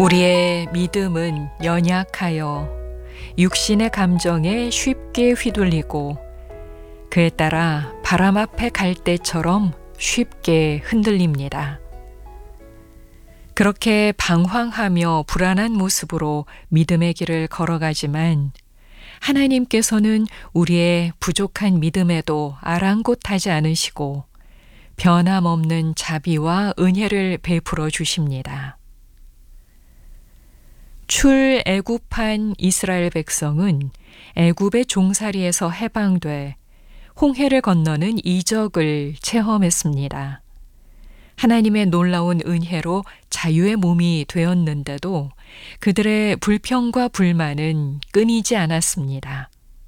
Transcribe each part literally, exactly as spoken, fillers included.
우리의 믿음은 연약하여 육신의 감정에 쉽게 휘둘리고 그에 따라 바람 앞에 갈대처럼 쉽게 흔들립니다. 그렇게 방황하며 불안한 모습으로 믿음의 길을 걸어가지만 하나님께서는 우리의 부족한 믿음에도 아랑곳하지 않으시고 변함없는 자비와 은혜를 베풀어 주십니다. 출애굽한 이스라엘 백성은 애굽의 종살이에서 해방돼 홍해를 건너는 이적을 체험했습니다. 하나님의 놀라운 은혜로 자유의 몸이 되었는데도 그들의 불평과 불만은 끊이지 않았습니다.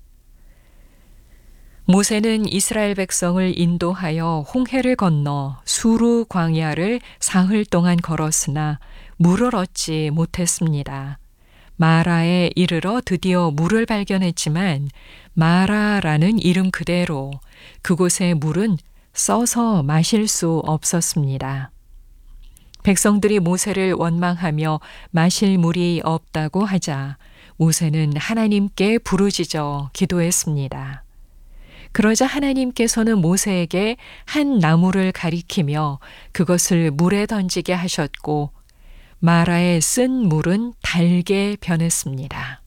모세는 이스라엘 백성을 인도하여 홍해를 건너 수르 광야를 사흘 동안 걸었으나 물을 얻지 못했습니다. 마라에 이르러 드디어 물을 발견했지만 마라라는 이름 그대로 그곳의 물은 써서 마실 수 없었습니다. 백성들이 모세를 원망하며 마실 물이 없다고 하자 모세는 하나님께 부르짖어 기도했습니다. 그러자 하나님께서는 모세에게 한 나무를 가리키며 그것을 물에 던지게 하셨고 마라의 쓴 물은 달게 변했습니다.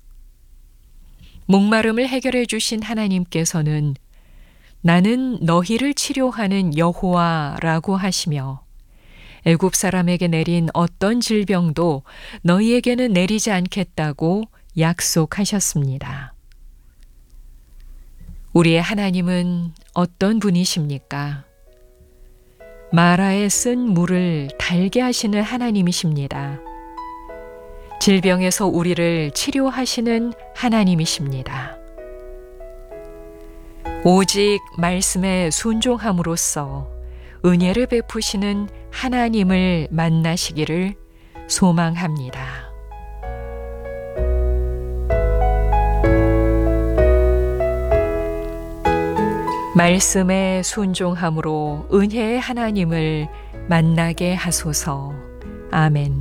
목마름을 해결해 주신 하나님께서는 나는 너희를 치료하는 여호와라고 하시며 애굽 사람에게 내린 어떤 질병도 너희에게는 내리지 않겠다고 약속하셨습니다. 우리의 하나님은 어떤 분이십니까? 마라에 쓴 물을 달게 하시는 하나님이십니다. 질병에서 우리를 치료하시는 하나님이십니다. 오직 말씀에 순종함으로써 은혜를 베푸시는 하나님을 만나시기를 소망합니다. 말씀에 순종함으로 은혜의 하나님을 만나게 하소서. 아멘.